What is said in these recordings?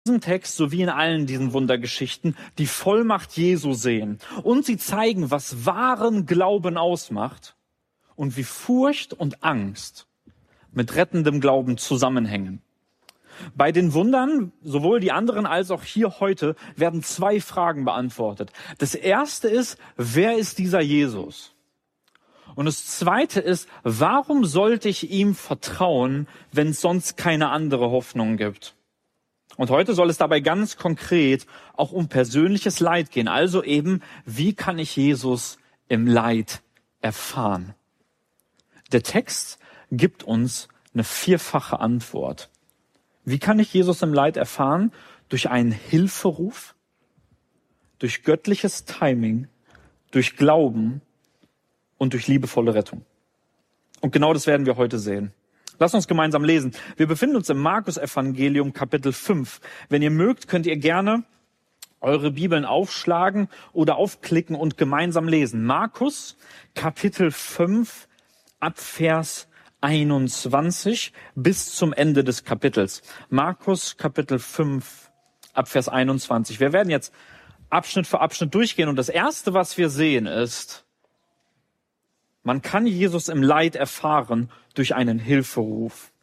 diesem Text sowie in allen diesen Wundergeschichten die Vollmacht Jesu sehen. Und sie zeigen, was wahren Glauben ausmacht und wie Furcht und Angst mit rettendem Glauben zusammenhängen. Bei den Wundern, sowohl die anderen als auch hier heute, werden 2 Fragen beantwortet. Das erste ist, wer ist dieser Jesus? Und das zweite ist, warum sollte ich ihm vertrauen, wenn es sonst keine andere Hoffnung gibt? Und heute soll es dabei ganz konkret auch um persönliches Leid gehen. Also eben, wie kann ich Jesus im Leid erfahren? Der Text gibt uns eine 4-fache Antwort. Wie kann ich Jesus im Leid erfahren? Durch einen Hilferuf, durch göttliches Timing, durch Glauben und durch liebevolle Rettung. Und genau das werden wir heute sehen. Lass uns gemeinsam lesen. Wir befinden uns im Markus-Evangelium, Kapitel 5. Wenn ihr mögt, könnt ihr gerne eure Bibeln aufschlagen oder aufklicken und gemeinsam lesen. Markus, Kapitel 5, ab Vers 21 bis zum Ende des Kapitels. Markus, Kapitel 5, ab Vers 21. Wir werden jetzt Abschnitt für Abschnitt durchgehen. Und das Erste, was wir sehen, ist, man kann Jesus im Leid erfahren durch einen Hilferuf.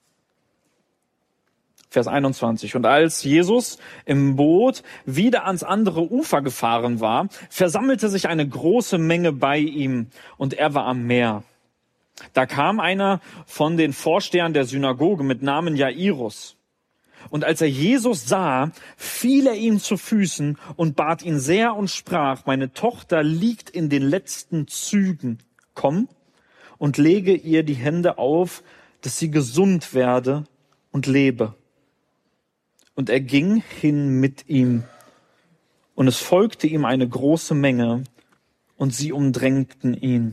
Vers 21. Und als Jesus im Boot wieder ans andere Ufer gefahren war, versammelte sich eine große Menge bei ihm und er war am Meer. Da kam einer von den Vorstehern der Synagoge mit Namen Jairus. Und als er Jesus sah, fiel er ihm zu Füßen und bat ihn sehr und sprach, meine Tochter liegt in den letzten Zügen. Komm und lege ihr die Hände auf, dass sie gesund werde und lebe. Und er ging hin mit ihm. Und es folgte ihm eine große Menge und sie umdrängten ihn.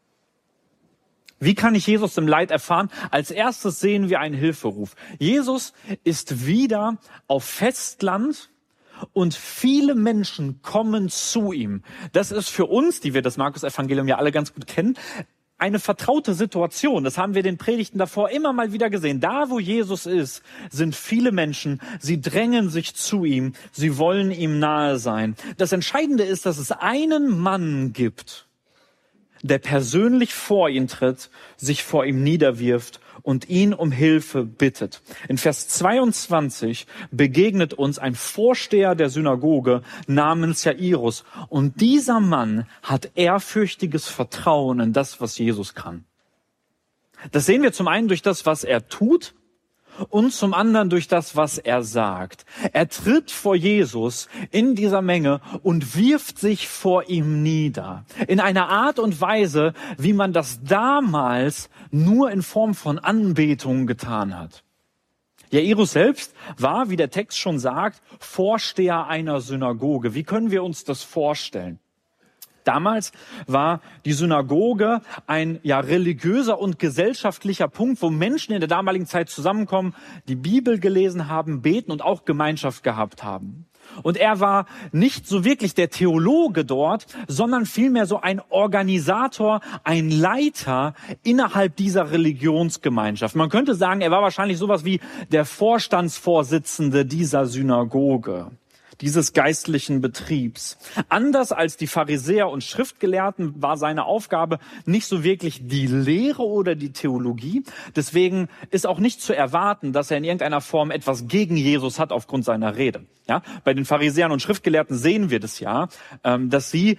Wie kann ich Jesus im Leid erfahren? Als erstes sehen wir einen Hilferuf. Jesus ist wieder auf Festland und viele Menschen kommen zu ihm. Das ist für uns, die wir das Markus-Evangelium ja alle ganz gut kennen, eine vertraute Situation. Das haben wir in den Predigten davor immer mal wieder gesehen. Da, wo Jesus ist, sind viele Menschen. Sie drängen sich zu ihm. Sie wollen ihm nahe sein. Das Entscheidende ist, dass es einen Mann gibt, der persönlich vor ihn tritt, sich vor ihm niederwirft und ihn um Hilfe bittet. In Vers 22 begegnet uns ein Vorsteher der Synagoge namens Jairus. Und dieser Mann hat ehrfürchtiges Vertrauen in das, was Jesus kann. Das sehen wir zum einen durch das, was er tut, und zum anderen durch das, was er sagt. Er tritt vor Jesus in dieser Menge und wirft sich vor ihm nieder. In einer Art und Weise, wie man das damals nur in Form von Anbetung getan hat. Jairus selbst war, wie der Text schon sagt, Vorsteher einer Synagoge. Wie können wir uns das vorstellen? Damals war die Synagoge ein religiöser und gesellschaftlicher Punkt, wo Menschen in der damaligen Zeit zusammenkommen, die Bibel gelesen haben, beten und auch Gemeinschaft gehabt haben. Und er war nicht so wirklich der Theologe dort, sondern vielmehr so ein Organisator, ein Leiter innerhalb dieser Religionsgemeinschaft. Man könnte sagen, er war wahrscheinlich sowas wie der Vorstandsvorsitzende dieser Synagoge, dieses geistlichen Betriebs. Anders als die Pharisäer und Schriftgelehrten war seine Aufgabe nicht so wirklich die Lehre oder die Theologie. Deswegen ist auch nicht zu erwarten, dass er in irgendeiner Form etwas gegen Jesus hat aufgrund seiner Rede. Ja, bei den Pharisäern und Schriftgelehrten sehen wir das ja, dass sie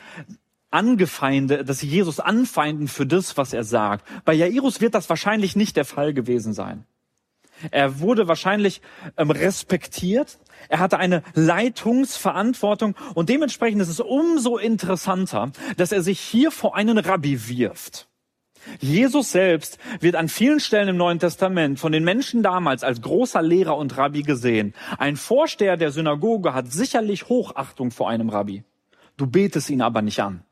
Jesus anfeinden für das, was er sagt. Bei Jairus wird das wahrscheinlich nicht der Fall gewesen sein. Er wurde wahrscheinlich respektiert. Er hatte eine Leitungsverantwortung und dementsprechend ist es umso interessanter, dass er sich hier vor einen Rabbi wirft. Jesus selbst wird an vielen Stellen im Neuen Testament von den Menschen damals als großer Lehrer und Rabbi gesehen. Ein Vorsteher der Synagoge hat sicherlich Hochachtung vor einem Rabbi. Du betest ihn aber nicht an.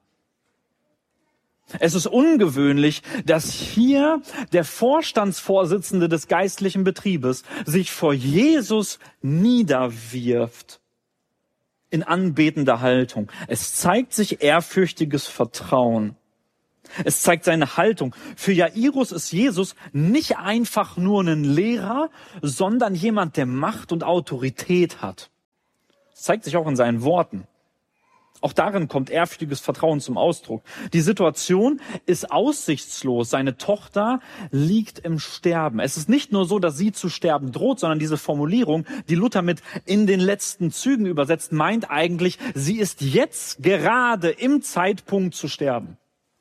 Es ist ungewöhnlich, dass hier der Vorstandsvorsitzende des geistlichen Betriebes sich vor Jesus niederwirft in anbetender Haltung. Es zeigt sich ehrfürchtiges Vertrauen. Es zeigt seine Haltung. Für Jairus ist Jesus nicht einfach nur ein Lehrer, sondern jemand, der Macht und Autorität hat. Das zeigt sich auch in seinen Worten. Auch darin kommt ehrfürchtiges Vertrauen zum Ausdruck. Die Situation ist aussichtslos. Seine Tochter liegt im Sterben. Es ist nicht nur so, dass sie zu sterben droht, sondern diese Formulierung, die Luther mit in den letzten Zügen übersetzt, meint eigentlich, sie ist jetzt gerade im Zeitpunkt zu sterben.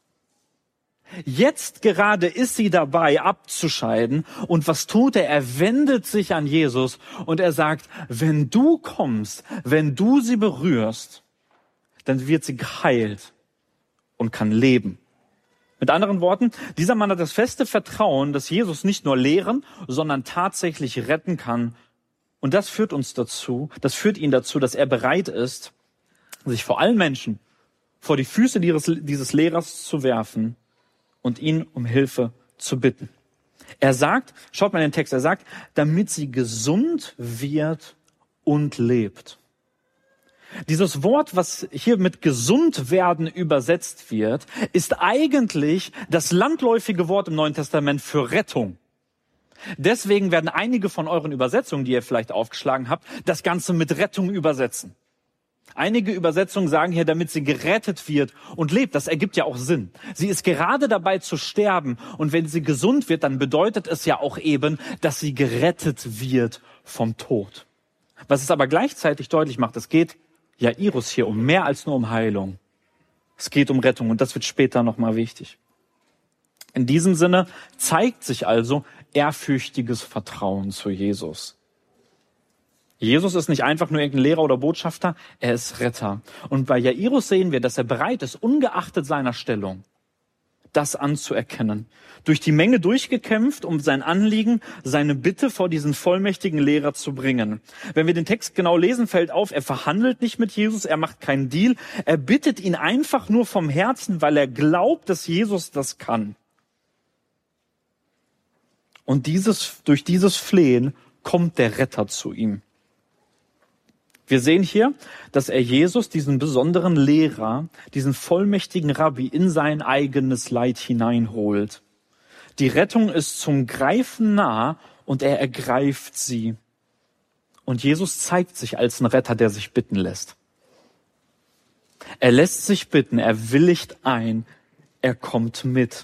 Jetzt gerade ist sie dabei, abzuscheiden. Und was tut er? Er wendet sich an Jesus und er sagt, wenn du kommst, wenn du sie berührst, dann wird sie geheilt und kann leben. Mit anderen Worten, dieser Mann hat das feste Vertrauen, dass Jesus nicht nur lehren, sondern tatsächlich retten kann. Und das führt ihn dazu, dass er bereit ist, sich vor allen Menschen vor die Füße dieses Lehrers zu werfen und ihn um Hilfe zu bitten. Er sagt, schaut mal in den Text, er sagt, damit sie gesund wird und lebt. Dieses Wort, was hier mit gesund werden übersetzt wird, ist eigentlich das landläufige Wort im Neuen Testament für Rettung. Deswegen werden einige von euren Übersetzungen, die ihr vielleicht aufgeschlagen habt, das Ganze mit Rettung übersetzen. Einige Übersetzungen sagen hier, damit sie gerettet wird und lebt. Das ergibt ja auch Sinn. Sie ist gerade dabei zu sterben und wenn sie gesund wird, dann bedeutet es ja auch eben, dass sie gerettet wird vom Tod. Was es aber gleichzeitig deutlich macht, es geht Jairus hier um mehr als nur um Heilung. Es geht um Rettung und das wird später nochmal wichtig. In diesem Sinne zeigt sich also ehrfürchtiges Vertrauen zu Jesus. Jesus ist nicht einfach nur irgendein Lehrer oder Botschafter, er ist Retter. Und bei Jairus sehen wir, dass er bereit ist, ungeachtet seiner Stellung, das anzuerkennen. Durch die Menge durchgekämpft, um sein Anliegen, seine Bitte vor diesen vollmächtigen Lehrer zu bringen. Wenn wir den Text genau lesen, fällt auf, er verhandelt nicht mit Jesus, er macht keinen Deal. Er bittet ihn einfach nur vom Herzen, weil er glaubt, dass Jesus das kann. Und durch dieses Flehen kommt der Retter zu ihm. Wir sehen hier, dass er Jesus, diesen besonderen Lehrer, diesen vollmächtigen Rabbi, in sein eigenes Leid hineinholt. Die Rettung ist zum Greifen nah und er ergreift sie. Und Jesus zeigt sich als ein Retter, der sich bitten lässt. Er lässt sich bitten, er willigt ein, er kommt mit.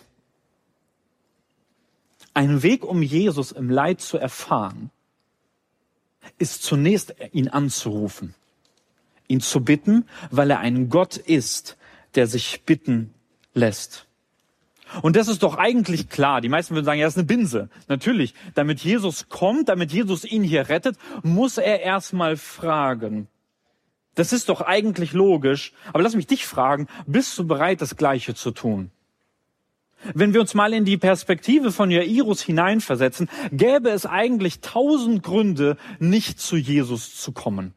Ein Weg, um Jesus im Leid zu erfahren, ist zunächst, ihn anzurufen, ihn zu bitten, weil er ein Gott ist, der sich bitten lässt. Und das ist doch eigentlich klar. Die meisten würden sagen, ja, das ist eine Binse. Natürlich, damit Jesus kommt, damit Jesus ihn hier rettet, muss er erstmal fragen. Das ist doch eigentlich logisch. Aber lass mich dich fragen, bist du bereit, das Gleiche zu tun? Wenn wir uns mal in die Perspektive von Jairus hineinversetzen, gäbe es eigentlich 1000 Gründe, nicht zu Jesus zu kommen.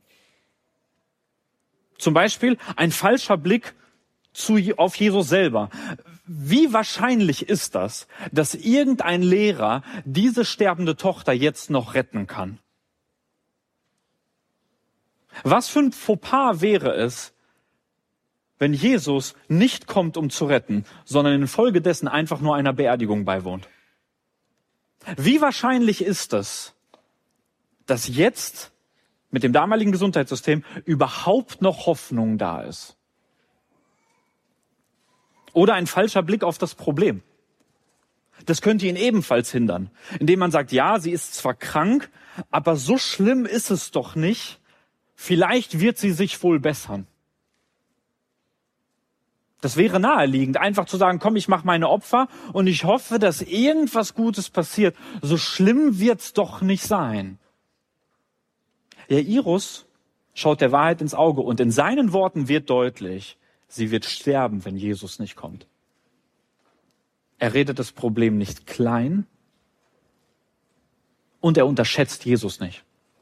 Zum Beispiel ein falscher Blick auf Jesus selber. Wie wahrscheinlich ist das, dass irgendein Lehrer diese sterbende Tochter jetzt noch retten kann? Was für ein Fauxpas wäre es, wenn Jesus nicht kommt, um zu retten, sondern infolgedessen einfach nur einer Beerdigung beiwohnt? Wie wahrscheinlich ist es, dass jetzt mit dem damaligen Gesundheitssystem überhaupt noch Hoffnung da ist? Oder ein falscher Blick auf das Problem. Das könnte ihn ebenfalls hindern, indem man sagt, ja, sie ist zwar krank, aber so schlimm ist es doch nicht. Vielleicht wird sie sich wohl bessern. Das wäre naheliegend, einfach zu sagen, komm, ich mache meine Opfer und ich hoffe, dass irgendwas Gutes passiert. So schlimm wird's doch nicht sein. Jairus schaut der Wahrheit ins Auge und in seinen Worten wird deutlich, sie wird sterben, wenn Jesus nicht kommt. Er redet das Problem nicht klein und er unterschätzt Jesus nicht.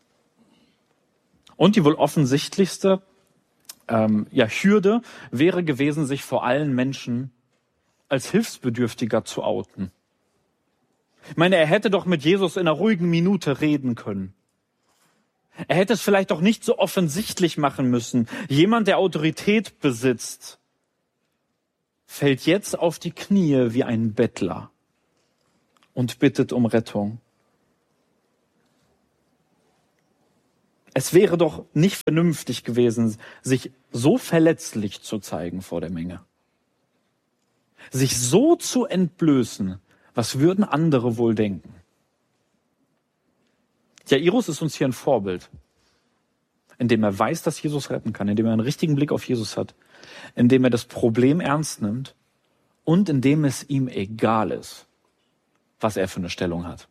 Und die wohl offensichtlichste Hürde wäre gewesen, sich vor allen Menschen als Hilfsbedürftiger zu outen. Ich meine, er hätte doch mit Jesus in einer ruhigen Minute reden können. Er hätte es vielleicht doch nicht so offensichtlich machen müssen. Jemand, der Autorität besitzt, fällt jetzt auf die Knie wie ein Bettler und bittet um Rettung. Es wäre doch nicht vernünftig gewesen, sich so verletzlich zu zeigen vor der Menge. Sich so zu entblößen, was würden andere wohl denken? Jairus ist uns hier ein Vorbild, indem er weiß, dass Jesus retten kann, indem er einen richtigen Blick auf Jesus hat, indem er das Problem ernst nimmt und indem es ihm egal ist, was er für eine Stellung hat.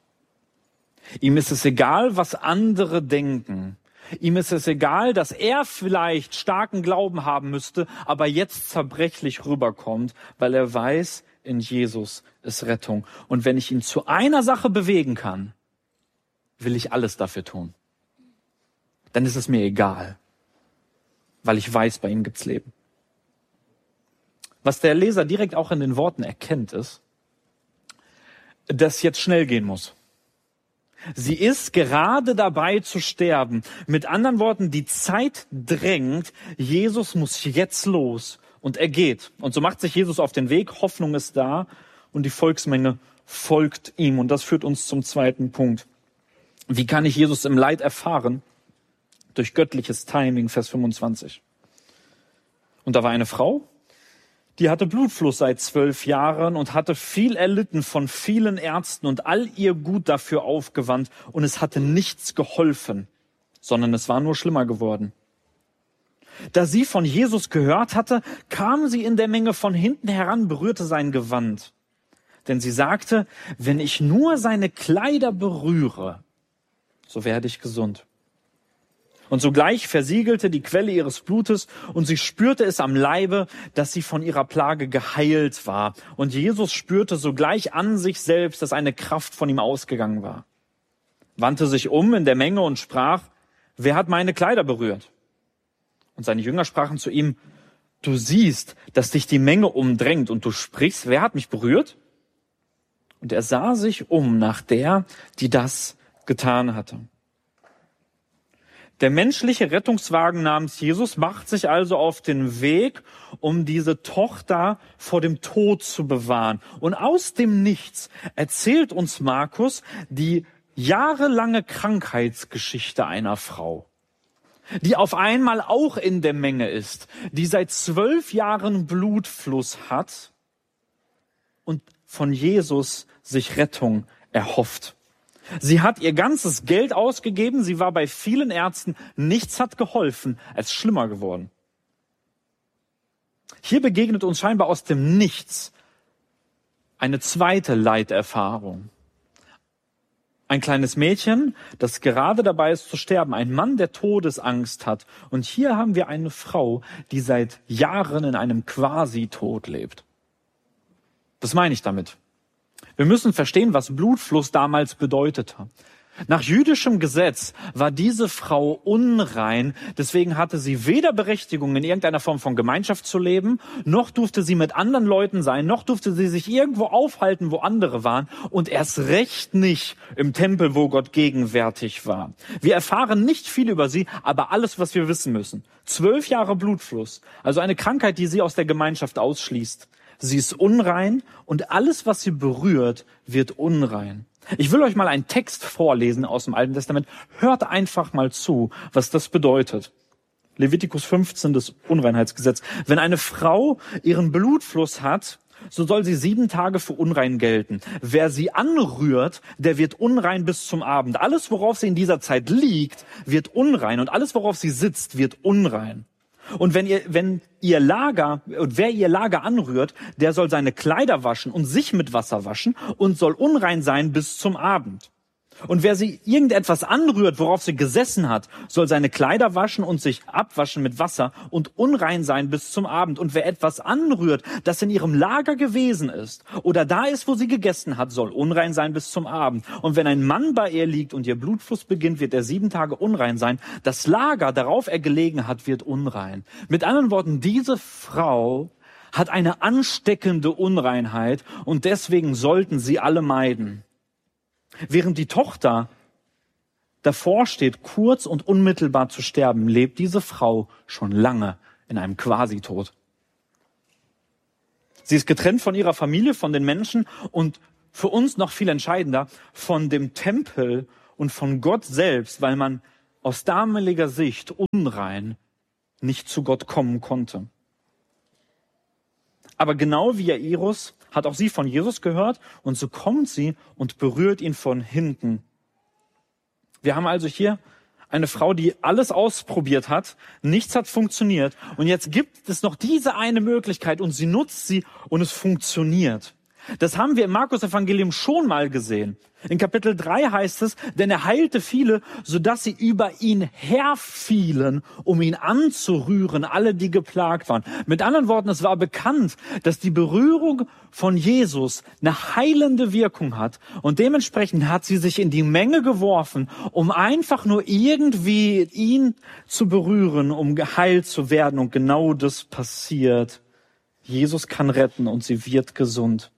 Ihm ist es egal, was andere denken. Ihm ist es egal, dass er vielleicht starken Glauben haben müsste, aber jetzt zerbrechlich rüberkommt, weil er weiß, in Jesus ist Rettung. Und wenn ich ihn zu einer Sache bewegen kann, will ich alles dafür tun. Dann ist es mir egal, weil ich weiß, bei ihm gibt's Leben. Was der Leser direkt auch in den Worten erkennt, ist, dass jetzt schnell gehen muss. Sie ist gerade dabei zu sterben. Mit anderen Worten, die Zeit drängt. Jesus muss jetzt los. Und er geht. Und so macht sich Jesus auf den Weg. Hoffnung ist da. Und die Volksmenge folgt ihm. Und das führt uns zum zweiten Punkt. Wie kann ich Jesus im Leid erfahren? Durch göttliches Timing, Vers 25. Und da war eine Frau, die hatte Blutfluss seit 12 Jahren und hatte viel erlitten von vielen Ärzten und all ihr Gut dafür aufgewandt. Und es hatte nichts geholfen, sondern es war nur schlimmer geworden. Da sie von Jesus gehört hatte, kam sie in der Menge von hinten heran, berührte sein Gewand. Denn sie sagte, wenn ich nur seine Kleider berühre, so werde ich gesund. Und sogleich versiegelte die Quelle ihres Blutes und sie spürte es am Leibe, dass sie von ihrer Plage geheilt war. Und Jesus spürte sogleich an sich selbst, dass eine Kraft von ihm ausgegangen war. Wandte sich um in der Menge und sprach, wer hat meine Kleider berührt? Und seine Jünger sprachen zu ihm, du siehst, dass dich die Menge umdrängt und du sprichst, wer hat mich berührt? Und er sah sich um nach der, die das getan hatte. Der menschliche Rettungswagen namens Jesus macht sich also auf den Weg, um diese Tochter vor dem Tod zu bewahren. Und aus dem Nichts erzählt uns Markus die jahrelange Krankheitsgeschichte einer Frau, die auf einmal auch in der Menge ist, die seit 12 Jahren Blutfluss hat und von Jesus sich Rettung erhofft. Sie hat ihr ganzes Geld ausgegeben, sie war bei vielen Ärzten, nichts hat geholfen, es ist schlimmer geworden. Hier begegnet uns scheinbar aus dem Nichts eine zweite Leiterfahrung. Ein kleines Mädchen, das gerade dabei ist zu sterben, ein Mann, der Todesangst hat. Und hier haben wir eine Frau, die seit Jahren in einem Quasi-Tod lebt. Was meine ich damit? Wir müssen verstehen, was Blutfluss damals bedeutete. Nach jüdischem Gesetz war diese Frau unrein, deswegen hatte sie weder Berechtigung, in irgendeiner Form von Gemeinschaft zu leben, noch durfte sie mit anderen Leuten sein, noch durfte sie sich irgendwo aufhalten, wo andere waren und erst recht nicht im Tempel, wo Gott gegenwärtig war. Wir erfahren nicht viel über sie, aber alles, was wir wissen müssen. 12 Jahre Blutfluss, also eine Krankheit, die sie aus der Gemeinschaft ausschließt. Sie ist unrein und alles, was sie berührt, wird unrein. Ich will euch mal einen Text vorlesen aus dem Alten Testament. Hört einfach mal zu, was das bedeutet. Levitikus 15, das Unreinheitsgesetz. Wenn eine Frau ihren Blutfluss hat, so soll sie 7 Tage für unrein gelten. Wer sie anrührt, der wird unrein bis zum Abend. Alles, worauf sie in dieser Zeit liegt, wird unrein. Und alles, worauf sie sitzt, wird unrein. Und wer ihr Lager anrührt, der soll seine Kleider waschen und sich mit Wasser waschen und soll unrein sein bis zum Abend. Und wer sie irgendetwas anrührt, worauf sie gesessen hat, soll seine Kleider waschen und sich abwaschen mit Wasser und unrein sein bis zum Abend. Und wer etwas anrührt, das in ihrem Lager gewesen ist oder da ist, wo sie gegessen hat, soll unrein sein bis zum Abend. Und wenn ein Mann bei ihr liegt und ihr Blutfluss beginnt, wird er 7 Tage unrein sein. Das Lager, darauf er gelegen hat, wird unrein. Mit anderen Worten, diese Frau hat eine ansteckende Unreinheit und deswegen sollten sie alle meiden. Während die Tochter davor steht, kurz und unmittelbar zu sterben, lebt diese Frau schon lange in einem Quasi-Tod. Sie ist getrennt von ihrer Familie, von den Menschen und für uns noch viel entscheidender, von dem Tempel und von Gott selbst, weil man aus damaliger Sicht unrein, nicht zu Gott kommen konnte. Aber genau wie Jairus hat auch sie von Jesus gehört und so kommt sie und berührt ihn von hinten. Wir haben also hier eine Frau, die alles ausprobiert hat, nichts hat funktioniert und jetzt gibt es noch diese eine Möglichkeit und sie nutzt sie und es funktioniert. Das haben wir im Markus-Evangelium schon mal gesehen. In Kapitel 3 heißt es, denn er heilte viele, sodass sie über ihn herfielen, um ihn anzurühren, alle, die geplagt waren. Mit anderen Worten, es war bekannt, dass die Berührung von Jesus eine heilende Wirkung hat. Und dementsprechend hat sie sich in die Menge geworfen, um einfach nur irgendwie ihn zu berühren, um geheilt zu werden. Und genau das passiert. Jesus kann retten und sie wird gesund.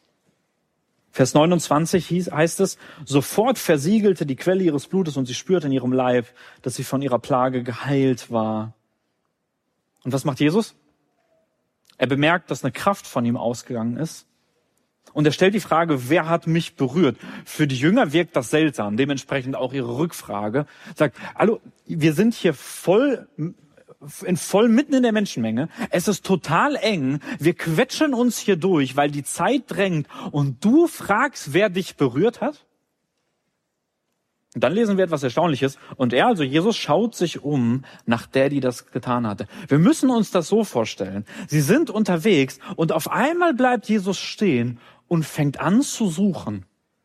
Vers 29 heißt es, sofort versiegelte die Quelle ihres Blutes und sie spürte in ihrem Leib, dass sie von ihrer Plage geheilt war. Und was macht Jesus? Er bemerkt, dass eine Kraft von ihm ausgegangen ist. Und er stellt die Frage, wer hat mich berührt? Für die Jünger wirkt das seltsam, dementsprechend auch ihre Rückfrage. Sagt, hallo, wir sind hier voll mitten in der Menschenmenge. Es ist total eng. Wir quetschen uns hier durch, weil die Zeit drängt. Und du fragst, wer dich berührt hat? Und dann lesen wir etwas Erstaunliches. Und er, also Jesus, schaut sich um nach der, die das getan hatte. Wir müssen uns das so vorstellen. Sie sind unterwegs und auf einmal bleibt Jesus stehen und fängt an zu suchen.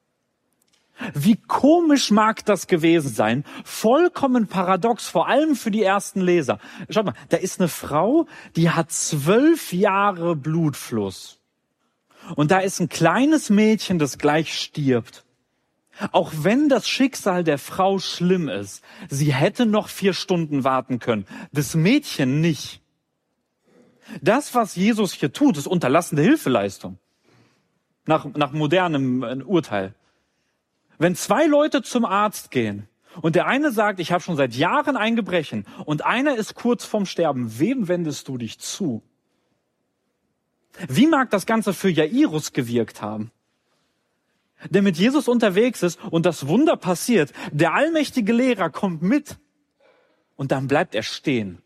Wie komisch mag das gewesen sein? Vollkommen paradox, vor allem für die ersten Leser. Schaut mal, da ist eine Frau, die hat 12 Jahre Blutfluss. Und da ist ein kleines Mädchen, das gleich stirbt. Auch wenn das Schicksal der Frau schlimm ist, sie hätte noch 4 Stunden warten können. Das Mädchen nicht. Das, was Jesus hier tut, ist unterlassene Hilfeleistung. Nach modernem Urteil. Wenn 2 Leute zum Arzt gehen und der eine sagt, ich habe schon seit Jahren ein Gebrechen und einer ist kurz vorm Sterben, wem wendest du dich zu? Wie mag das Ganze für Jairus gewirkt haben? Der mit Jesus unterwegs ist und das Wunder passiert, der allmächtige Lehrer kommt mit und dann bleibt er stehen.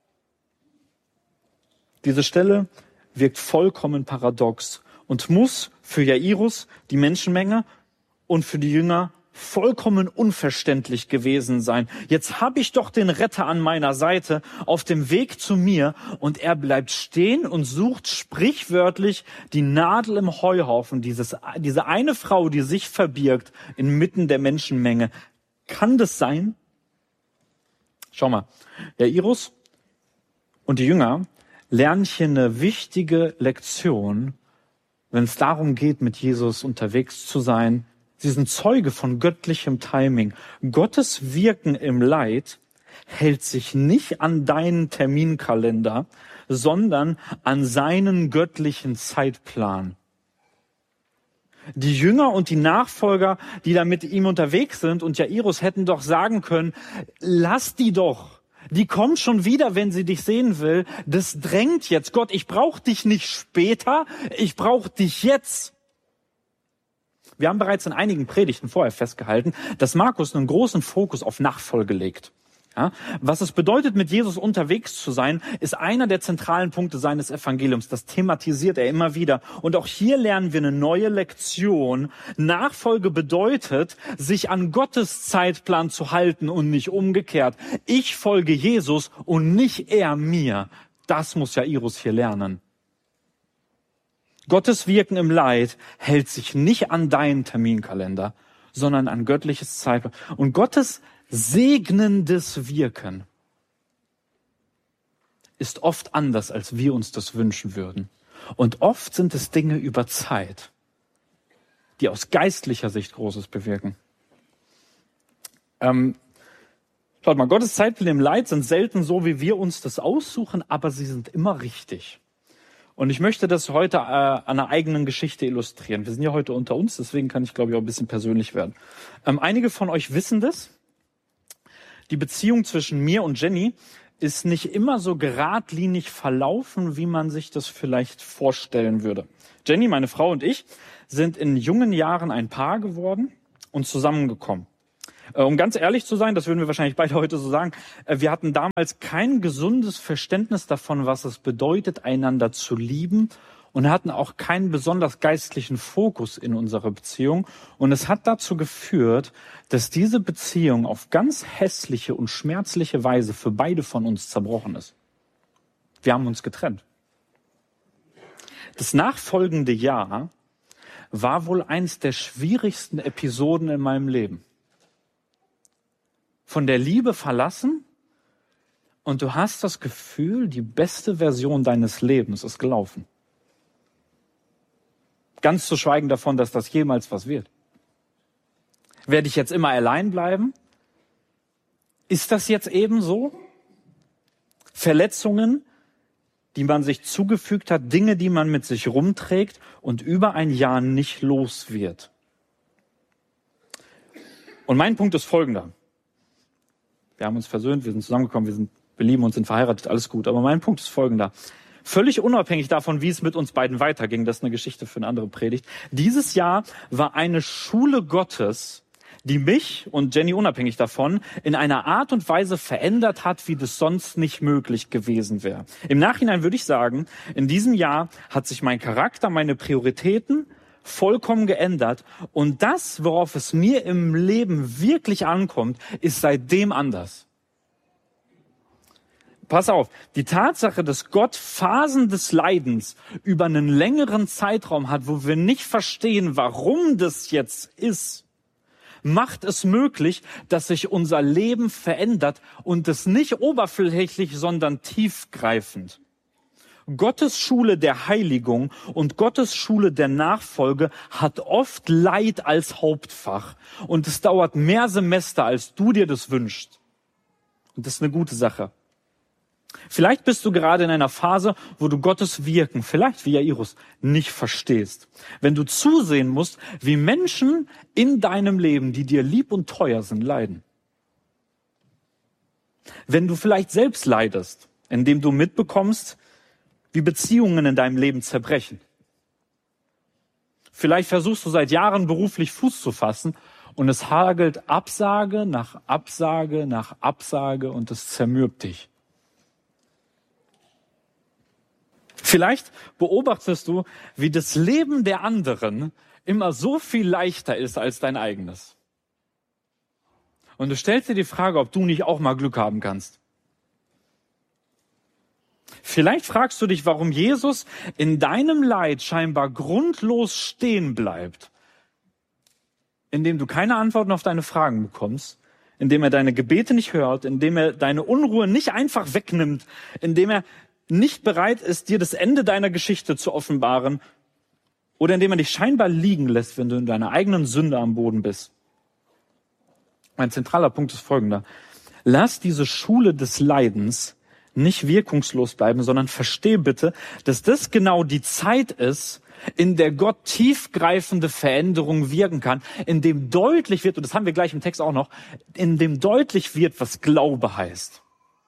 Diese Stelle wirkt vollkommen paradox und muss für Jairus, die Menschenmenge, und für die Jünger vollkommen unverständlich gewesen sein. Jetzt habe ich doch den Retter an meiner Seite auf dem Weg zu mir und er bleibt stehen und sucht sprichwörtlich die Nadel im Heuhaufen, diese eine Frau, die sich verbirgt inmitten der Menschenmenge. Kann das sein? Schau mal, Jairus und die Jünger lernen hier eine wichtige Lektion, wenn es darum geht, mit Jesus unterwegs zu sein. Sie sind Zeuge von göttlichem Timing. Gottes Wirken im Leid hält sich nicht an deinen Terminkalender, sondern an seinen göttlichen Zeitplan. Die Jünger und die Nachfolger, die da mit ihm unterwegs sind und Jairus hätten doch sagen können, lass die doch. Die kommt schon wieder, wenn sie dich sehen will. Das drängt jetzt. Gott, ich brauche dich nicht später, ich brauche dich jetzt. Wir haben bereits in einigen Predigten vorher festgehalten, dass Markus einen großen Fokus auf Nachfolge legt. Ja, was es bedeutet, mit Jesus unterwegs zu sein, ist einer der zentralen Punkte seines Evangeliums. Das thematisiert er immer wieder. Und auch hier lernen wir eine neue Lektion. Nachfolge bedeutet, sich an Gottes Zeitplan zu halten und nicht umgekehrt. Ich folge Jesus und nicht er mir. Das muss Jairus hier lernen. Gottes Wirken im Leid hält sich nicht an deinen Terminkalender, sondern an göttliches Zeitplan. Und Gottes segnendes Wirken ist oft anders, als wir uns das wünschen würden. Und oft sind es Dinge über Zeit, die aus geistlicher Sicht Großes bewirken. Schaut mal, Gottes Zeitpläne im Leid sind selten so, wie wir uns das aussuchen, aber sie sind immer richtig. Und ich möchte das heute an einer eigenen Geschichte illustrieren. Wir sind ja heute unter uns, deswegen kann ich, glaube ich, auch ein bisschen persönlich werden. Einige von euch wissen das. Die Beziehung zwischen mir und Jenny ist nicht immer so geradlinig verlaufen, wie man sich das vielleicht vorstellen würde. Jenny, meine Frau und ich, sind in jungen Jahren ein Paar geworden und zusammengekommen. Um ganz ehrlich zu sein, das würden wir wahrscheinlich beide heute so sagen, wir hatten damals kein gesundes Verständnis davon, was es bedeutet, einander zu lieben, und hatten auch keinen besonders geistlichen Fokus in unserer Beziehung. Und es hat dazu geführt, dass diese Beziehung auf ganz hässliche und schmerzliche Weise für beide von uns zerbrochen ist. Wir haben uns getrennt. Das nachfolgende Jahr war wohl eins der schwierigsten Episoden in meinem Leben. Von der Liebe verlassen, und du hast das Gefühl, die beste Version deines Lebens ist gelaufen. Ganz zu schweigen davon, dass das jemals was wird. Werde ich jetzt immer allein bleiben? Ist das jetzt eben so? Verletzungen, die man sich zugefügt hat, Dinge, die man mit sich rumträgt und über ein Jahr nicht los wird. Und mein Punkt ist folgender. Wir haben uns versöhnt, wir sind zusammengekommen, wir lieben uns, sind verheiratet, alles gut. Aber mein Punkt ist folgender. Völlig unabhängig davon, wie es mit uns beiden weiterging, das ist eine Geschichte für eine andere Predigt. Dieses Jahr war eine Schule Gottes, die mich und Jenny unabhängig davon in einer Art und Weise verändert hat, wie das sonst nicht möglich gewesen wäre. Im Nachhinein würde ich sagen, in diesem Jahr hat sich mein Charakter, meine Prioritäten vollkommen geändert. Und das, worauf es mir im Leben wirklich ankommt, ist seitdem anders. Pass auf, die Tatsache, dass Gott Phasen des Leidens über einen längeren Zeitraum hat, wo wir nicht verstehen, warum das jetzt ist, macht es möglich, dass sich unser Leben verändert und es nicht oberflächlich, sondern tiefgreifend. Gottes Schule der Heiligung und Gottes Schule der Nachfolge hat oft Leid als Hauptfach und es dauert mehr Semester, als du dir das wünschst. Und das ist eine gute Sache. Vielleicht bist du gerade in einer Phase, wo du Gottes Wirken, vielleicht wie Jairus, nicht verstehst. Wenn du zusehen musst, wie Menschen in deinem Leben, die dir lieb und teuer sind, leiden. Wenn du vielleicht selbst leidest, indem du mitbekommst, wie Beziehungen in deinem Leben zerbrechen. Vielleicht versuchst du seit Jahren beruflich Fuß zu fassen und es hagelt Absage nach Absage nach Absage und es zermürbt dich. Vielleicht beobachtest du, wie das Leben der anderen immer so viel leichter ist als dein eigenes. Und du stellst dir die Frage, ob du nicht auch mal Glück haben kannst. Vielleicht fragst du dich, warum Jesus in deinem Leid scheinbar grundlos stehen bleibt, indem du keine Antworten auf deine Fragen bekommst, indem er deine Gebete nicht hört, indem er deine Unruhe nicht einfach wegnimmt, indem er nicht bereit ist, dir das Ende deiner Geschichte zu offenbaren oder indem er dich scheinbar liegen lässt, wenn du in deiner eigenen Sünde am Boden bist. Mein zentraler Punkt ist folgender. Lass diese Schule des Leidens nicht wirkungslos bleiben, sondern versteh bitte, dass das genau die Zeit ist, in der Gott tiefgreifende Veränderungen wirken kann, in dem deutlich wird, und das haben wir gleich im Text auch noch, in dem deutlich wird, was Glaube heißt.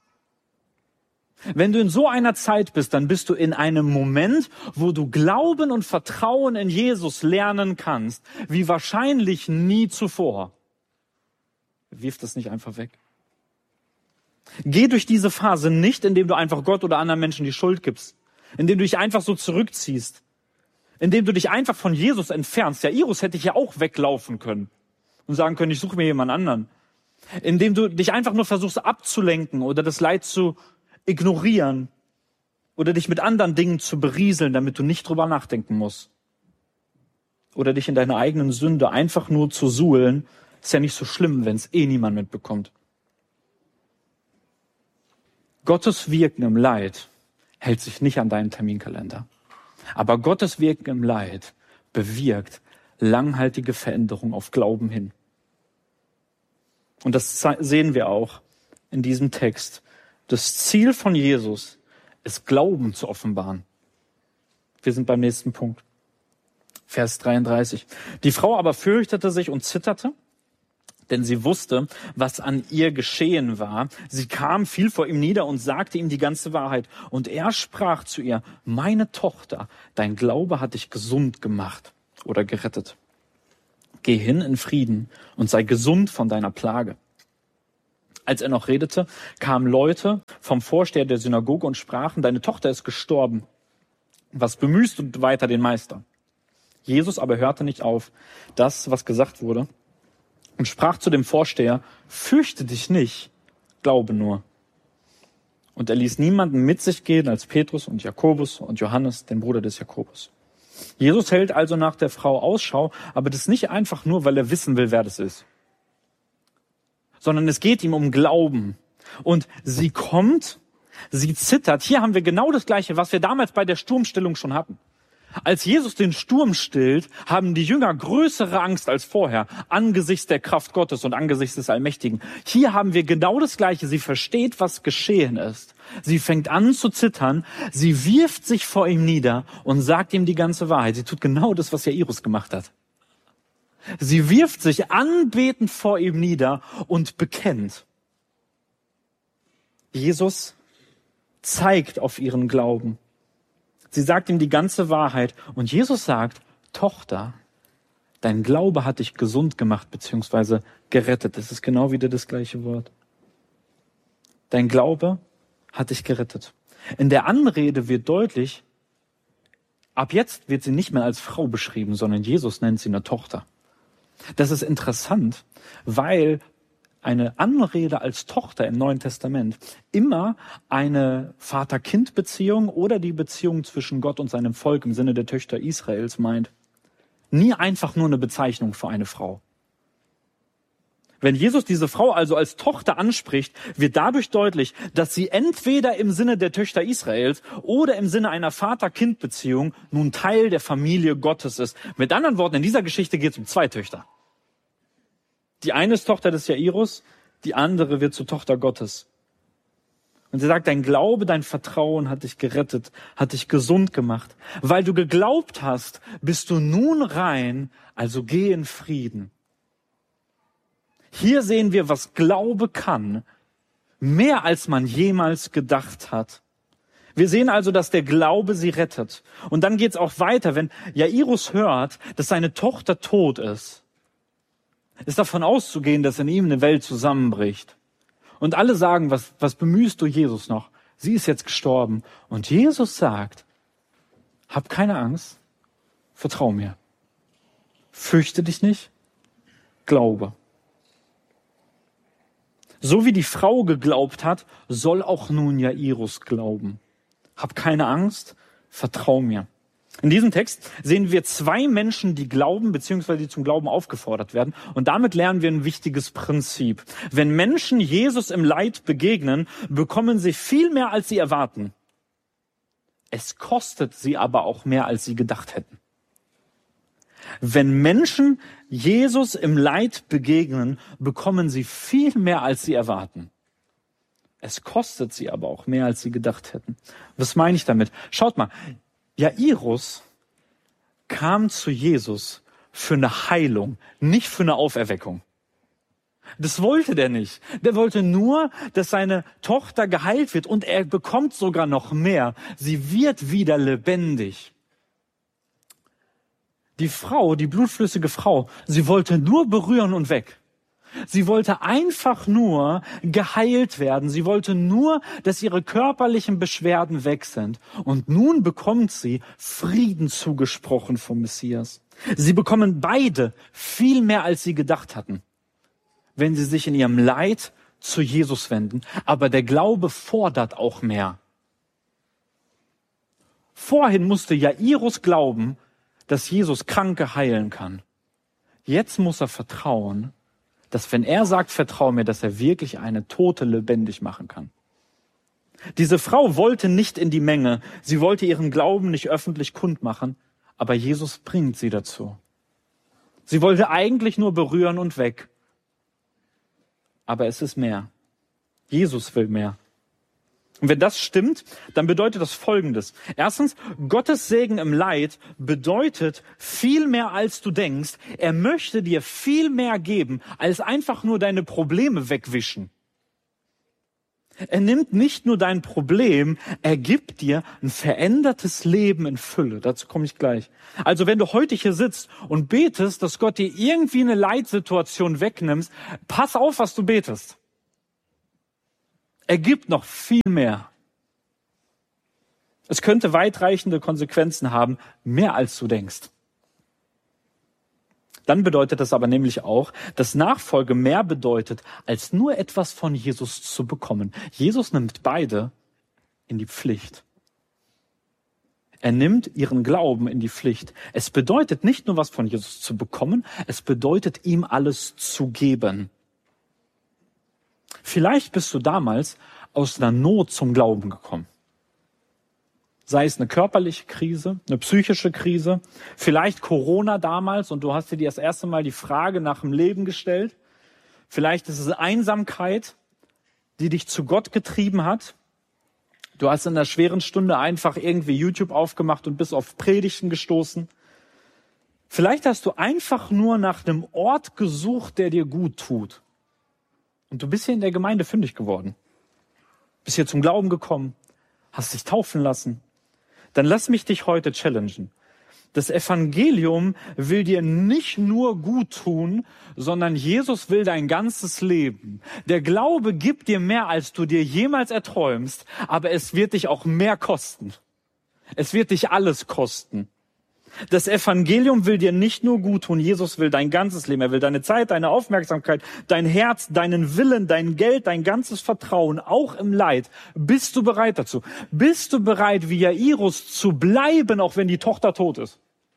Wenn du in so einer Zeit bist, dann bist du in einem Moment, wo du Glauben und Vertrauen in Jesus lernen kannst, wie wahrscheinlich nie zuvor. Wirf das nicht einfach weg. Geh durch diese Phase nicht, indem du einfach Gott oder anderen Menschen die Schuld gibst, indem du dich einfach so zurückziehst, indem du dich einfach von Jesus entfernst. Jairus hätte ich ja auch weglaufen können und sagen können, ich suche mir jemand anderen. Indem du dich einfach nur versuchst abzulenken oder das Leid zu ignorieren oder dich mit anderen Dingen zu berieseln, damit du nicht drüber nachdenken musst. Oder dich in deiner eigenen Sünde einfach nur zu suhlen, ist ja nicht so schlimm, wenn es niemand mitbekommt. Gottes Wirken im Leid hält sich nicht an deinen Terminkalender. Aber Gottes Wirken im Leid bewirkt langhaltige Veränderung auf Glauben hin. Und das sehen wir auch in diesem Text. Das Ziel von Jesus ist, Glauben zu offenbaren. Wir sind beim nächsten Punkt. Vers 33. Die Frau aber fürchtete sich und zitterte, denn sie wusste, was an ihr geschehen war. Sie kam, fiel vor ihm nieder und sagte ihm die ganze Wahrheit. Und er sprach zu ihr, meine Tochter, dein Glaube hat dich gesund gemacht oder gerettet. Geh hin in Frieden und sei gesund von deiner Plage. Als er noch redete, kamen Leute vom Vorsteher der Synagoge und sprachen, deine Tochter ist gestorben. Was bemühst du weiter den Meister? Jesus aber hörte nicht auf, das, was gesagt wurde, und sprach zu dem Vorsteher, fürchte dich nicht, glaube nur. Und er ließ niemanden mit sich gehen als Petrus und Jakobus und Johannes, den Bruder des Jakobus. Jesus hält also nach der Frau Ausschau, aber das nicht einfach nur, weil er wissen will, wer das ist, sondern es geht ihm um Glauben. Und sie kommt, sie zittert. Hier haben wir genau das Gleiche, was wir damals bei der Sturmstillung schon hatten. Als Jesus den Sturm stillt, haben die Jünger größere Angst als vorher, angesichts der Kraft Gottes und angesichts des Allmächtigen. Hier haben wir genau das Gleiche. Sie versteht, was geschehen ist. Sie fängt an zu zittern, sie wirft sich vor ihm nieder und sagt ihm die ganze Wahrheit. Sie tut genau das, was Jairus gemacht hat. Sie wirft sich anbetend vor ihm nieder und bekennt. Jesus zeigt auf ihren Glauben. Sie sagt ihm die ganze Wahrheit und Jesus sagt, Tochter, dein Glaube hat dich gesund gemacht bzw. gerettet. Das ist genau wieder das gleiche Wort. Dein Glaube hat dich gerettet. In der Anrede wird deutlich, ab jetzt wird sie nicht mehr als Frau beschrieben, sondern Jesus nennt sie eine Tochter. Das ist interessant, weil eine Anrede als Tochter im Neuen Testament immer eine Vater-Kind-Beziehung oder die Beziehung zwischen Gott und seinem Volk im Sinne der Töchter Israels meint. Nie einfach nur eine Bezeichnung für eine Frau. Wenn Jesus diese Frau also als Tochter anspricht, wird dadurch deutlich, dass sie entweder im Sinne der Töchter Israels oder im Sinne einer Vater-Kind-Beziehung nun Teil der Familie Gottes ist. Mit anderen Worten, in dieser Geschichte geht es um zwei Töchter. Die eine ist Tochter des Jairus, die andere wird zur Tochter Gottes. Und sie sagt, dein Glaube, dein Vertrauen hat dich gerettet, hat dich gesund gemacht. Weil du geglaubt hast, bist du nun rein, also geh in Frieden. Hier sehen wir, was Glaube kann, mehr als man jemals gedacht hat. Wir sehen also, dass der Glaube sie rettet. Und dann geht es auch weiter, wenn Jairus hört, dass seine Tochter tot ist davon auszugehen, dass in ihm eine Welt zusammenbricht. Und alle sagen, was bemühst du Jesus noch? Sie ist jetzt gestorben. Und Jesus sagt, hab keine Angst, vertrau mir. Fürchte dich nicht, glaube. So wie die Frau geglaubt hat, soll auch nun Jairus glauben. Hab keine Angst, vertrau mir. In diesem Text sehen wir zwei Menschen, die glauben bzw. die zum Glauben aufgefordert werden. Und damit lernen wir ein wichtiges Prinzip. Wenn Menschen Jesus im Leid begegnen, bekommen sie viel mehr, als sie erwarten. Es kostet sie aber auch mehr, als sie gedacht hätten. Wenn Menschen Jesus im Leid begegnen, bekommen sie viel mehr, als sie erwarten. Es kostet sie aber auch mehr, als sie gedacht hätten. Was meine ich damit? Schaut mal. Jairus kam zu Jesus für eine Heilung, nicht für eine Auferweckung. Das wollte der nicht. Der wollte nur, dass seine Tochter geheilt wird und er bekommt sogar noch mehr. Sie wird wieder lebendig. Die Frau, die blutflüssige Frau, sie wollte nur berühren und weg. Sie wollte einfach nur geheilt werden. Sie wollte nur, dass ihre körperlichen Beschwerden weg sind. Und nun bekommt sie Frieden zugesprochen vom Messias. Sie bekommen beide viel mehr, als sie gedacht hatten, wenn sie sich in ihrem Leid zu Jesus wenden. Aber der Glaube fordert auch mehr. Vorhin musste Jairus glauben, dass Jesus Kranke heilen kann. Jetzt muss er vertrauen, dass wenn er sagt, vertrau mir, dass er wirklich eine Tote lebendig machen kann. Diese Frau wollte nicht in die Menge, sie wollte ihren Glauben nicht öffentlich kundmachen, aber Jesus bringt sie dazu. Sie wollte eigentlich nur berühren und weg. Aber es ist mehr. Jesus will mehr. Und wenn das stimmt, dann bedeutet das Folgendes. Erstens, Gottes Segen im Leid bedeutet viel mehr, als du denkst. Er möchte dir viel mehr geben, als einfach nur deine Probleme wegwischen. Er nimmt nicht nur dein Problem, er gibt dir ein verändertes Leben in Fülle. Dazu komme ich gleich. Also wenn du heute hier sitzt und betest, dass Gott dir irgendwie eine Leitsituation wegnimmt, pass auf, was du betest. Er gibt noch viel mehr. Es könnte weitreichende Konsequenzen haben, mehr als du denkst. Dann bedeutet das aber nämlich auch, dass Nachfolge mehr bedeutet, als nur etwas von Jesus zu bekommen. Jesus nimmt beide in die Pflicht. Er nimmt ihren Glauben in die Pflicht. Es bedeutet nicht nur, was von Jesus zu bekommen, es bedeutet, ihm alles zu geben. Vielleicht bist du damals aus einer Not zum Glauben gekommen. Sei es eine körperliche Krise, eine psychische Krise, vielleicht Corona damals und du hast dir das erste Mal die Frage nach dem Leben gestellt. Vielleicht ist es Einsamkeit, die dich zu Gott getrieben hat. Du hast in einer schweren Stunde einfach irgendwie YouTube aufgemacht und bist auf Predigten gestoßen. Vielleicht hast du einfach nur nach einem Ort gesucht, der dir gut tut. Und du bist hier in der Gemeinde fündig geworden. Bist hier zum Glauben gekommen, hast dich taufen lassen. Dann lass mich dich heute challengen. Das Evangelium will dir nicht nur gut tun, sondern Jesus will dein ganzes Leben. Der Glaube gibt dir mehr, als du dir jemals erträumst, aber es wird dich auch mehr kosten. Es wird dich alles kosten. Das Evangelium will dir nicht nur gut tun, Jesus will dein ganzes Leben. Er will deine Zeit, deine Aufmerksamkeit, dein Herz, deinen Willen, dein Geld, dein ganzes Vertrauen, auch im Leid. Bist du bereit dazu? Bist du bereit, wie Jairus zu bleiben, auch wenn die Tochter tot ist?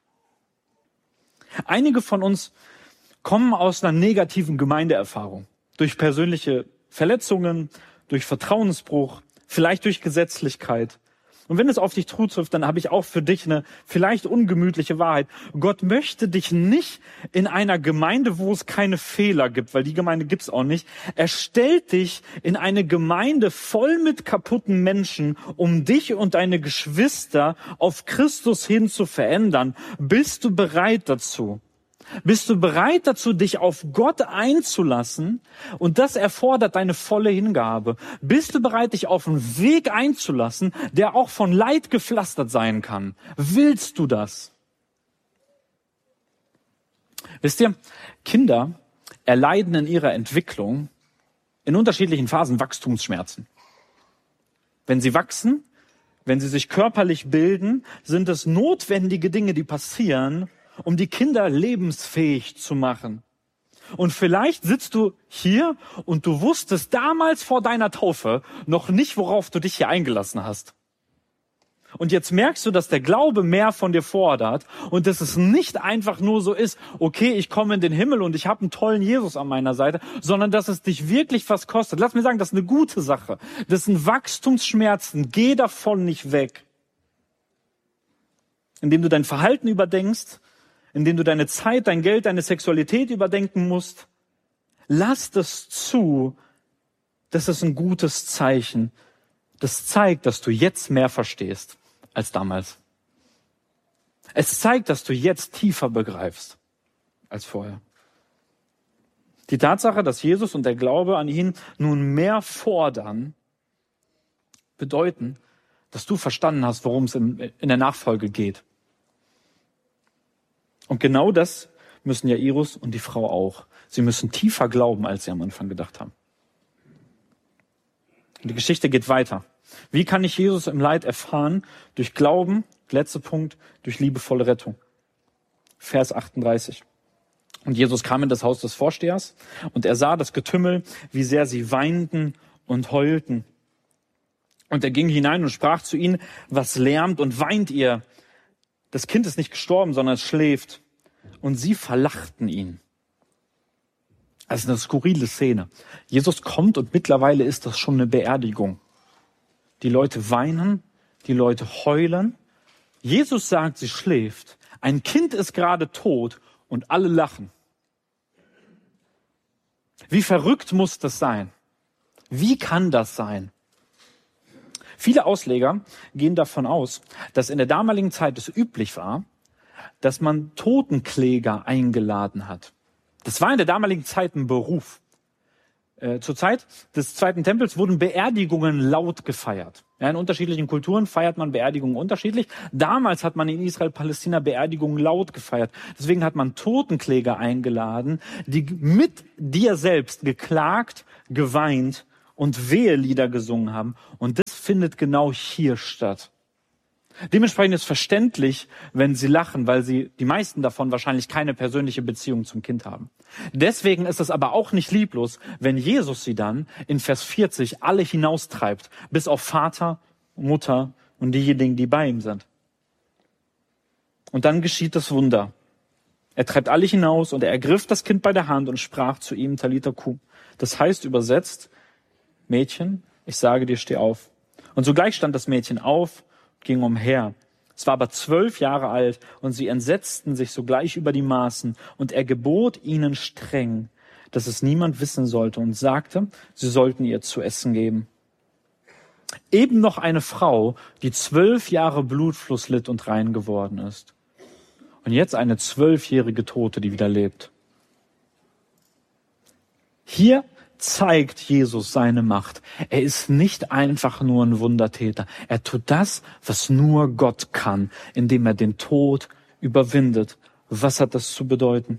Einige von uns kommen aus einer negativen Gemeindeerfahrung. Durch persönliche Verletzungen, durch Vertrauensbruch, vielleicht durch Gesetzlichkeit. Und wenn es auf dich zutrifft, dann habe ich auch für dich eine vielleicht ungemütliche Wahrheit. Gott möchte dich nicht in einer Gemeinde, wo es keine Fehler gibt, weil die Gemeinde gibt es auch nicht. Er stellt dich in eine Gemeinde voll mit kaputten Menschen, um dich und deine Geschwister auf Christus hin zu verändern. Bist du bereit dazu? Bist du bereit dazu, dich auf Gott einzulassen? Und das erfordert deine volle Hingabe. Bist du bereit, dich auf einen Weg einzulassen, der auch von Leid gepflastert sein kann? Willst du das? Wisst ihr, Kinder erleiden in ihrer Entwicklung in unterschiedlichen Phasen Wachstumsschmerzen. Wenn sie wachsen, wenn sie sich körperlich bilden, sind es notwendige Dinge, die passieren, um die Kinder lebensfähig zu machen. Und vielleicht sitzt du hier und du wusstest damals vor deiner Taufe noch nicht, worauf du dich hier eingelassen hast. Und jetzt merkst du, dass der Glaube mehr von dir fordert und dass es nicht einfach nur so ist, okay, ich komme in den Himmel und ich habe einen tollen Jesus an meiner Seite, sondern dass es dich wirklich was kostet. Lass mir sagen, das ist eine gute Sache. Das sind Wachstumsschmerzen. Geh davon nicht weg. Indem du dein Verhalten überdenkst, indem du deine Zeit, dein Geld, deine Sexualität überdenken musst. Lass das zu. Das ist ein gutes Zeichen. Das zeigt, dass du jetzt mehr verstehst als damals. Es zeigt, dass du jetzt tiefer begreifst als vorher. Die Tatsache, dass Jesus und der Glaube an ihn nun mehr fordern, bedeuten, dass du verstanden hast, worum es in der Nachfolge geht. Und genau das müssen Jairus und die Frau auch. Sie müssen tiefer glauben, als sie am Anfang gedacht haben. Und die Geschichte geht weiter. Wie kann ich Jesus im Leid erfahren? Durch Glauben, letzter Punkt, durch liebevolle Rettung. Vers 38. Und Jesus kam in das Haus des Vorstehers und er sah das Getümmel, wie sehr sie weinten und heulten. Und er ging hinein und sprach zu ihnen, was lärmt und weint ihr? Das Kind ist nicht gestorben, sondern es schläft. Und sie verlachten ihn. Das ist eine skurrile Szene. Jesus kommt und mittlerweile ist das schon eine Beerdigung. Die Leute weinen, die Leute heulen. Jesus sagt, sie schläft. Ein Kind ist gerade tot und alle lachen. Wie verrückt muss das sein? Wie kann das sein? Viele Ausleger gehen davon aus, dass in der damaligen Zeit es üblich war, dass man Totenkläger eingeladen hat. Das war in der damaligen Zeit ein Beruf. zur Zeit des Zweiten Tempels wurden Beerdigungen laut gefeiert. Ja, in unterschiedlichen Kulturen feiert man Beerdigungen unterschiedlich. Damals hat man in Israel-Palästina Beerdigungen laut gefeiert. Deswegen hat man Totenkläger eingeladen, die mit dir selbst geklagt, geweint und Wehelieder gesungen haben. Und das findet genau hier statt. Dementsprechend ist verständlich, wenn sie lachen, weil die meisten davon wahrscheinlich keine persönliche Beziehung zum Kind haben. Deswegen ist es aber auch nicht lieblos, wenn Jesus sie dann in Vers 40 alle hinaustreibt, bis auf Vater, Mutter und diejenigen, die bei ihm sind. Und dann geschieht das Wunder. Er treibt alle hinaus und er ergriff das Kind bei der Hand und sprach zu ihm, Talitha kum. Das heißt übersetzt, Mädchen, ich sage dir, steh auf. Und sogleich stand das Mädchen auf, ging umher. Es war aber 12 Jahre alt und sie entsetzten sich sogleich über die Maßen und er gebot ihnen streng, dass es niemand wissen sollte und sagte, sie sollten ihr zu essen geben. Eben noch eine Frau, die 12 Jahre Blutfluss litt und rein geworden ist. Und jetzt eine 12-jährige Tote, die wieder lebt. Hier zeigt Jesus seine Macht. Er ist nicht einfach nur ein Wundertäter. Er tut das, was nur Gott kann, indem er den Tod überwindet. Was hat das zu bedeuten?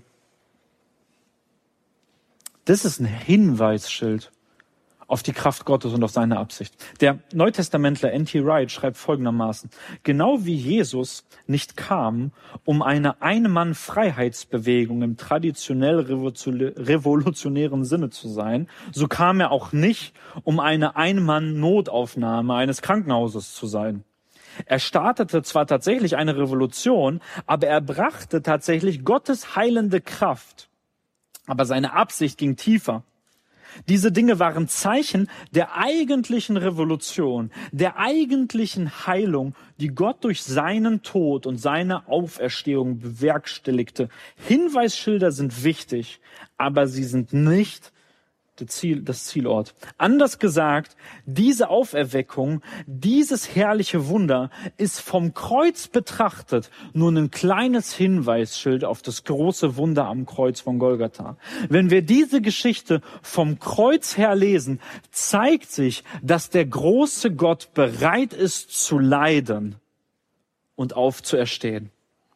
Das ist ein Hinweisschild auf die Kraft Gottes und auf seine Absicht. Der Neutestamentler N.T. Wright schreibt folgendermaßen: Genau wie Jesus nicht kam, um eine Ein-Mann-Freiheitsbewegung im traditionell revolutionären Sinne zu sein, so kam er auch nicht, um eine Ein-Mann-Notaufnahme eines Krankenhauses zu sein. Er startete zwar tatsächlich eine Revolution, aber er brachte tatsächlich Gottes heilende Kraft. Aber seine Absicht ging tiefer. Diese Dinge waren Zeichen der eigentlichen Revolution, der eigentlichen Heilung, die Gott durch seinen Tod und seine Auferstehung bewerkstelligte. Hinweisschilder sind wichtig, aber sie sind nicht das Zielort. Anders gesagt, diese Auferweckung, dieses herrliche Wunder ist vom Kreuz betrachtet nur ein kleines Hinweisschild auf das große Wunder am Kreuz von Golgatha. Wenn wir diese Geschichte vom Kreuz her lesen, zeigt sich, dass der große Gott bereit ist zu leiden und aufzuerstehen.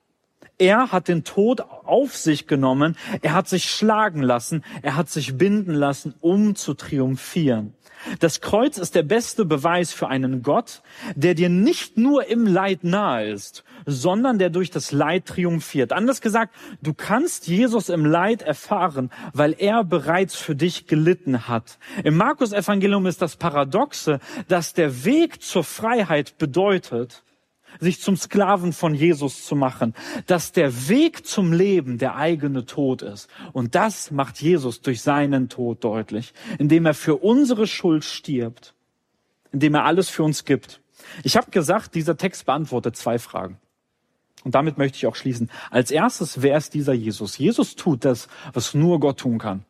Er hat den Tod auf sich genommen, er hat sich schlagen lassen, er hat sich binden lassen, um zu triumphieren. Das Kreuz ist der beste Beweis für einen Gott, der dir nicht nur im Leid nahe ist, sondern der durch das Leid triumphiert. Anders gesagt, du kannst Jesus im Leid erfahren, weil er bereits für dich gelitten hat. Im Markus-Evangelium ist das Paradoxe, dass der Weg zur Freiheit bedeutet, sich zum Sklaven von Jesus zu machen, dass der Weg zum Leben der eigene Tod ist. Und das macht Jesus durch seinen Tod deutlich, indem er für unsere Schuld stirbt, indem er alles für uns gibt. Ich habe gesagt, dieser Text beantwortet 2 Fragen. Und damit möchte ich auch schließen. Als erstes, wer ist dieser Jesus? Jesus tut das, was nur Gott tun kann.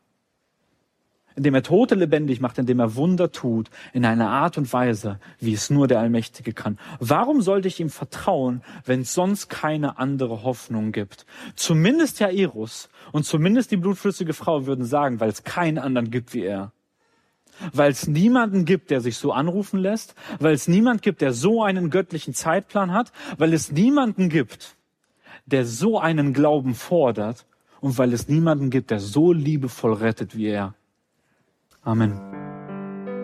Indem er Tote lebendig macht, indem er Wunder tut, in einer Art und Weise, wie es nur der Allmächtige kann. Warum sollte ich ihm vertrauen, wenn es sonst keine andere Hoffnung gibt? Zumindest Jairus und zumindest die blutflüssige Frau würden sagen, weil es keinen anderen gibt wie er. Weil es niemanden gibt, der sich so anrufen lässt, weil es niemanden gibt, der so einen göttlichen Zeitplan hat, weil es niemanden gibt, der so einen Glauben fordert und weil es niemanden gibt, der so liebevoll rettet wie er. Amen.